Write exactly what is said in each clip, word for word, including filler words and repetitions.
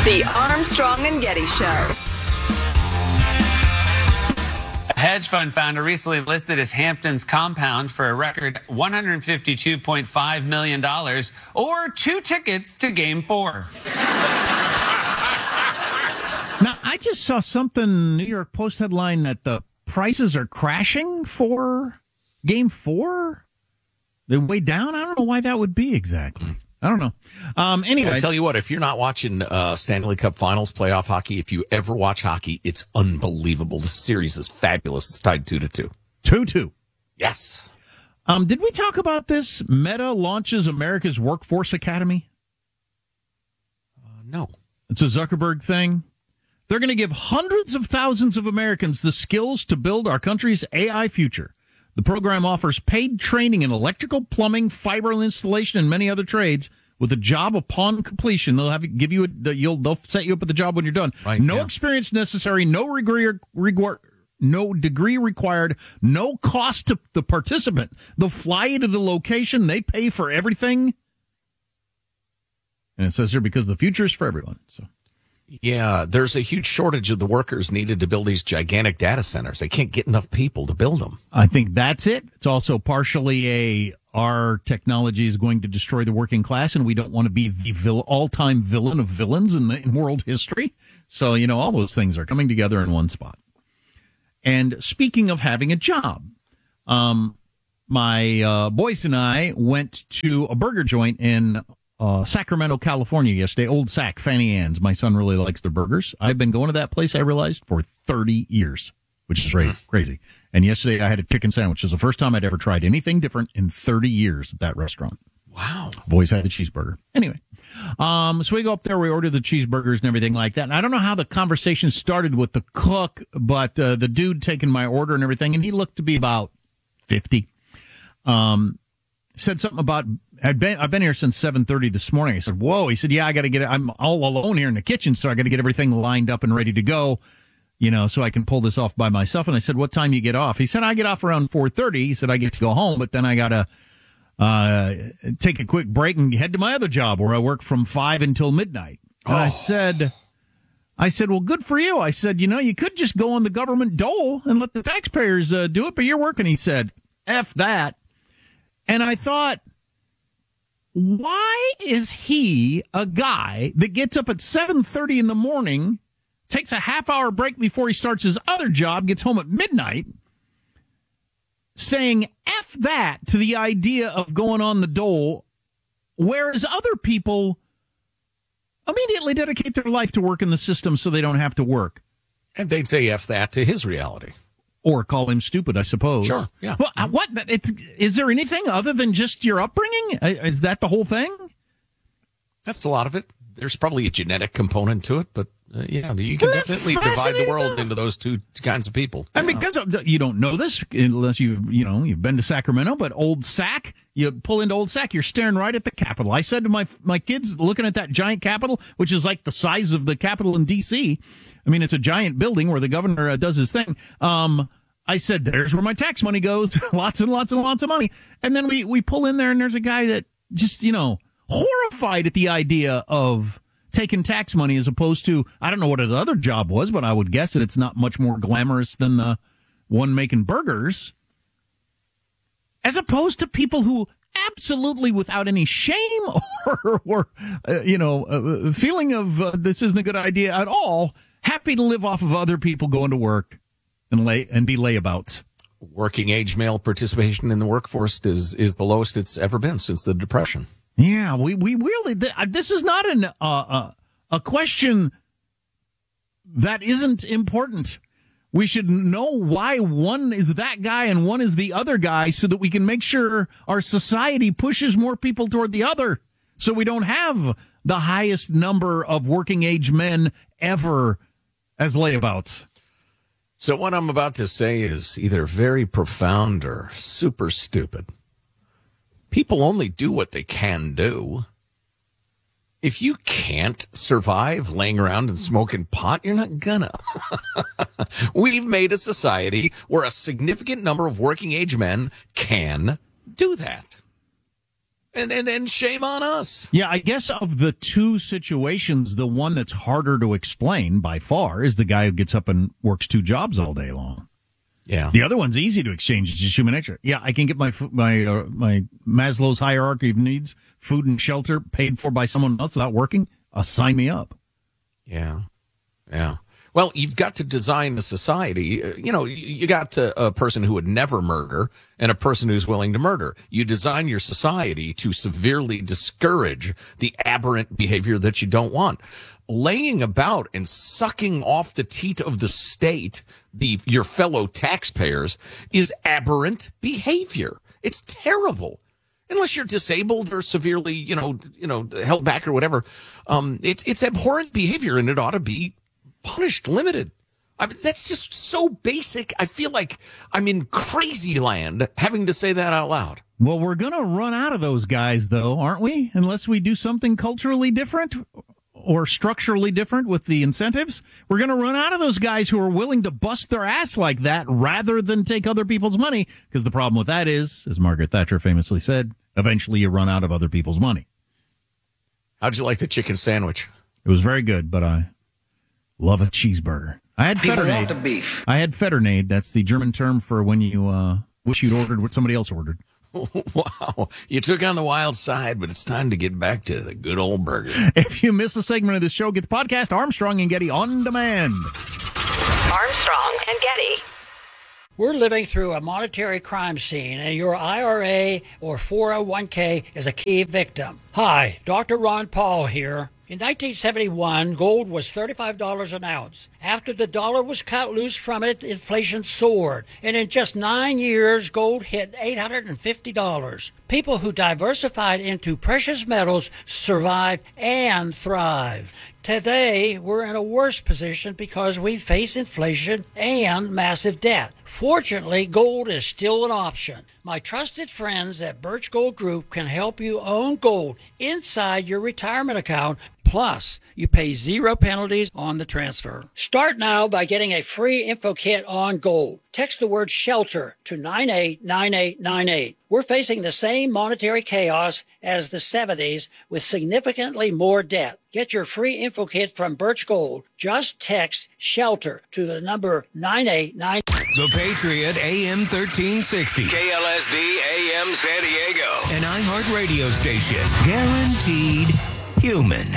The Armstrong and Getty Show. A hedge fund founder recently listed his Hamptons compound for a record one hundred fifty-two point five million dollars, or two tickets to Game Four. Now, I just saw something, New York Post headline, that the prices are crashing for Game Four. They're way down. I don't know why that would be exactly. I don't know. Um, anyway, I tell you what, if you're not watching uh, Stanley Cup Finals playoff hockey, if you ever watch hockey, it's unbelievable. The series is fabulous. It's tied two to two. Two two. Yes. Um, did we talk about this? Meta launches America's Workforce Academy. Uh, no. It's a Zuckerberg thing. They're going to give hundreds of thousands of Americans the skills to build our country's A I future. The program offers paid training in electrical, plumbing, fiber installation, and many other trades. With a job upon completion, they'll have you give you a, you'll they'll set you up with the job when you're done. Right, no yeah. experience necessary, no degree, regard, no degree required, no cost to the participant. They'll fly you to the location. They pay for everything. And it says here because the future is for everyone. So. Yeah, there's a huge shortage of the workers needed to build these gigantic data centers. They can't get enough people to build them. I think that's it. It's also partially a, our technology is going to destroy the working class, and we don't want to be the vil- all-time villain of villains in, the, in world history. So, you know, all those things are coming together in one spot. And speaking of having a job, um, my uh, boys and I went to a burger joint in Uh, Sacramento, California yesterday. Old Sac, Fanny Ann's. My son really likes their burgers. I've been going to that place, I realized, for thirty years, which is crazy. And yesterday I had a chicken sandwich. It was the first time I'd ever tried anything different in thirty years at that restaurant. Wow. Boys had the cheeseburger. Anyway, um, so we go up there, we order the cheeseburgers and everything like that. And I don't know how the conversation started with the cook, but uh, the dude taking my order and everything, and he looked to be about fifty. Um, said something about, I'd been, I've been here since seven thirty this morning. I said, whoa. He said, yeah, I got to get it. I'm all alone here in the kitchen, so I got to get everything lined up and ready to go, you know, so I can pull this off by myself. And I said, what time you get off? He said, I get off around four thirty. He said, I get to go home, but then I got to uh take a quick break and head to my other job where I work from five until midnight. And oh. I said, I said, well, good for you. I said, you know, you could just go on the government dole and let the taxpayers uh, do it, but you're working. He said, F that. And I thought, why is he a guy that gets up at seven thirty in the morning, takes a half hour break before he starts his other job, gets home at midnight, saying F that to the idea of going on the dole, whereas other people immediately dedicate their life to work in the system so they don't have to work? And they'd say F that to his reality. Or call him stupid, I suppose. Sure, yeah. Well, uh, what? It's, is there anything other than just your upbringing? Uh, Is that the whole thing? That's a lot of it. There's probably a genetic component to it, but uh, yeah, you can definitely divide the world into those two kinds of people. And yeah. because of, you don't know this unless you've, you know, you've been to Sacramento, but Old Sac, you pull into Old Sac, you're staring right at the Capitol. I said to my my kids, looking at that giant Capitol, which is like the size of the Capitol in D C, I mean, it's a giant building where the governor uh, does his thing. Um, I said, there's where my tax money goes. Lots and lots and lots of money. And then we, we pull in there and there's a guy that just, you know, horrified at the idea of taking tax money as opposed to, I don't know what his other job was, but I would guess that it's not much more glamorous than the one making burgers. As opposed to people who absolutely without any shame or, or uh, you know, uh, feeling of uh, this isn't a good idea at all, happy to live off of other people going to work and lay and be layabouts. Working age male participation in the workforce is is the lowest it's ever been since the Depression. Yeah, we we really this is not an uh, uh, a question that isn't important. We should know why one is that guy and one is the other guy so that we can make sure our society pushes more people toward the other, so we don't have the highest number of working age men ever as layabouts. So what I'm about to say is either very profound or super stupid. People only do what they can do. If you can't survive laying around and smoking pot, you're not gonna. We've made a society where a significant number of working age men can do that. And, and and shame on us. Yeah, I guess of the two situations, the one that's harder to explain by far is the guy who gets up and works two jobs all day long. Yeah. The other one's easy to exchange. It's just human nature. Yeah, I can get my my uh, my Maslow's hierarchy of needs, food and shelter, paid for by someone else without working. Uh, sign me up. Yeah. Yeah. Well, you've got to design a society. You know, you got a, a person who would never murder and a person who's willing to murder. You design your society to severely discourage the aberrant behavior that you don't want. Laying about and sucking off the teat of the state, the your fellow taxpayers, is aberrant behavior. It's terrible. Unless you're disabled or severely, you know, you know, held back or whatever. Um, it's it's abhorrent behavior, and it ought to be punished, limited. I mean, that's just so basic. I feel like I'm in crazy land having to say that out loud. Well, we're going to run out of those guys, though, aren't we? Unless we do something culturally different or structurally different with the incentives. We're going to run out of those guys who are willing to bust their ass like that rather than take other people's money. Because the problem with that is, as Margaret Thatcher famously said, eventually you run out of other people's money. How'd you like the chicken sandwich? It was very good, but I love a cheeseburger. I had People Fetternade. want the beef. I had Fetternade. That's the German term for when you uh, wish you'd ordered what somebody else ordered. Wow. You took on the wild side, but it's time to get back to the good old burger. If you miss a segment of this show, get the podcast Armstrong and Getty on demand. Armstrong and Getty. We're living through a monetary crime scene, and your I R A or four oh one k is a key victim. Hi, Doctor Ron Paul here. In nineteen seventy-one, gold was thirty-five dollars an ounce. After the dollar was cut loose from it, inflation soared. And in just nine years, gold hit eight hundred fifty dollars. People who diversified into precious metals survived and thrived. Today, we're in a worse position because we face inflation and massive debt. Fortunately, gold is still an option. My trusted friends at Birch Gold Group can help you own gold inside your retirement account. Plus, you pay zero penalties on the transfer. Start now by getting a free info kit on gold. Text the word SHELTER to nine eight nine eight nine eight. We're facing the same monetary chaos as the seventies with significantly more debt. Get your free info kit from Birch Gold. Just text SHELTER to the number nine eight nine eight. The Patriot A M thirteen sixty. K L S D A M San Diego. An iHeart radio station. Guaranteed human.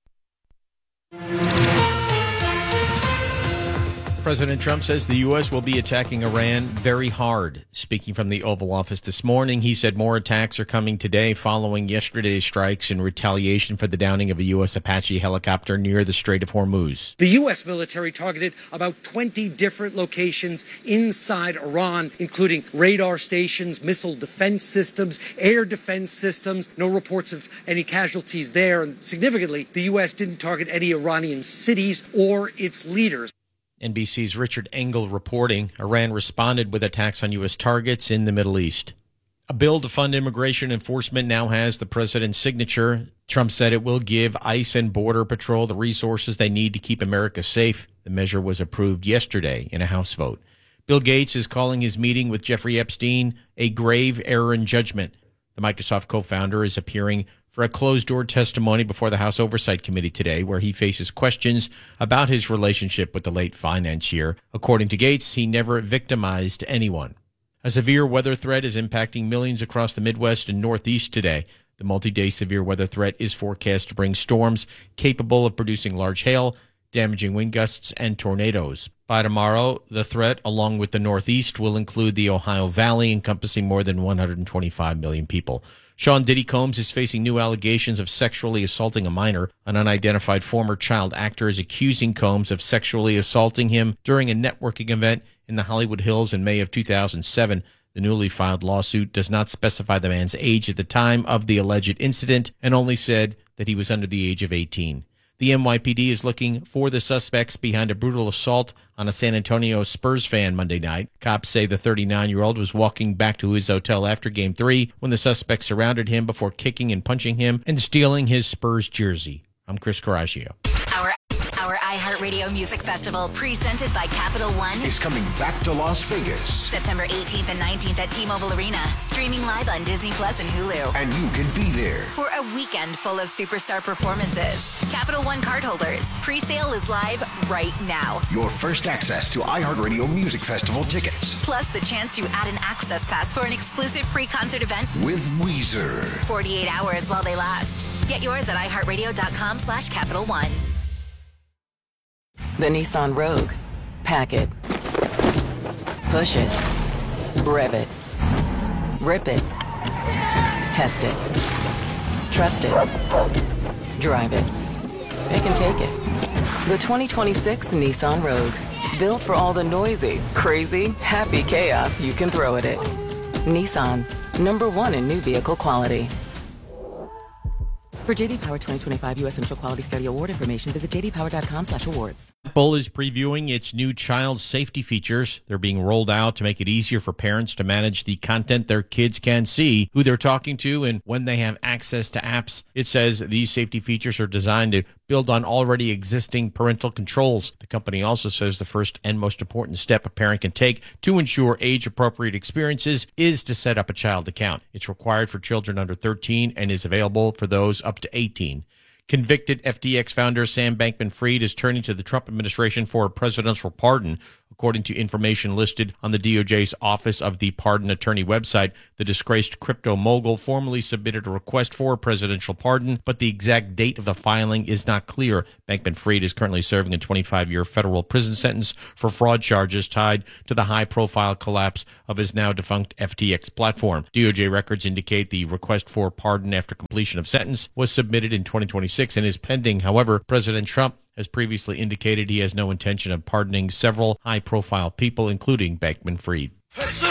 President Trump says the U S will be attacking Iran very hard. Speaking from the Oval Office this morning, he said more attacks are coming today following yesterday's strikes in retaliation for the downing of a U S Apache helicopter near the Strait of Hormuz. The U S military targeted about twenty different locations inside Iran, including radar stations, missile defense systems, air defense systems. No reports of any casualties there. And significantly, the U S didn't target any Iranian cities or its leaders. N B C's Richard Engel reporting Iran responded with attacks on U S targets in the Middle East. A bill to fund immigration enforcement now has the president's signature. Trump said it will give ICE and Border Patrol the resources they need to keep America safe. The measure was approved yesterday in a House vote. Bill Gates is calling his meeting with Jeffrey Epstein a grave error in judgment. The Microsoft co-founder is appearing for a closed-door testimony before the House Oversight Committee today, where he faces questions about his relationship with the late financier. According to Gates, he never victimized anyone. A severe weather threat is impacting millions across the Midwest and Northeast today. The multi-day severe weather threat is forecast to bring storms capable of producing large hail, damaging wind gusts, and tornadoes. By tomorrow, the threat, along with the Northeast, will include the Ohio Valley, encompassing more than one hundred twenty-five million people. Sean Diddy Combs is facing new allegations of sexually assaulting a minor. An unidentified former child actor is accusing Combs of sexually assaulting him during a networking event in the Hollywood Hills in May of two thousand seven. The newly filed lawsuit does not specify the man's age at the time of the alleged incident and only said that he was under the age of eighteen. The N Y P D is looking for the suspects behind a brutal assault on a San Antonio Spurs fan Monday night. Cops say the thirty-nine-year-old was walking back to his hotel after Game three when the suspects surrounded him before kicking and punching him and stealing his Spurs jersey. I'm Chris Coraggio. Our, Our iHeartRadio Music Festival, presented by Capital One, is coming back to Las Vegas. September eighteenth and nineteenth at T-Mobile Arena, streaming live on Disney Plus and Hulu. And you can be there For a weekend full of superstar performances. Capital One cardholders, pre-sale is live right now. Your first access to iHeartRadio Music Festival tickets. Plus the chance to add an access pass for an exclusive pre-concert event With Weezer. forty-eight hours while they last. Get yours at iHeartRadio.com slash Capital One. The Nissan Rogue. Pack it. Push it. Rev it. Rip it. Test it. Trust it. Drive it. It can take it. The twenty twenty-six Nissan Rogue. Built for all the noisy, crazy, happy chaos you can throw at it. Nissan. Number one in new vehicle quality. For J D Power twenty twenty-five U S Initial Quality Study Award information, visit j d power dot com slash awards. Apple is previewing its new child safety features. They're being rolled out to make it easier for parents to manage the content their kids can see, who they're talking to, and when they have access to apps. It says these safety features are designed to build on already existing parental controls. The company also says the first and most important step a parent can take to ensure age-appropriate experiences is to set up a child account. It's required for children under thirteen and is available for those up to eighteen. Convicted F T X founder Sam Bankman-Fried is turning to the Trump administration for a presidential pardon. According to information listed on the D O J's Office of the Pardon Attorney website, the disgraced crypto mogul formally submitted a request for a presidential pardon, but the exact date of the filing is not clear. Bankman-Fried is currently serving a twenty-five-year federal prison sentence for fraud charges tied to the high-profile collapse of his now-defunct F T X platform. D O J records indicate the request for pardon after completion of sentence was submitted in twenty twenty-six and is pending. However, President Trump has previously indicated he has no intention of pardoning several high-profile people, including Bankman-Fried.